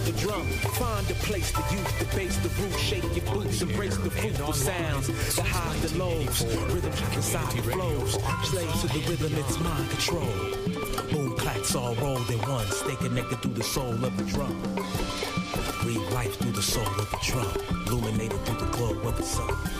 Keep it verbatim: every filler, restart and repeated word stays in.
The drum, find a place to use the bass, the root, shake your boots, embrace the fruitful sounds, the highs, the lows, rhythm inside the flows, slaves to the rhythm, it's mind control. Boom clacks all rolled in one, stay connected through the soul of the drum. Breathe life through the soul of the drum, illuminated through the glow of the sun.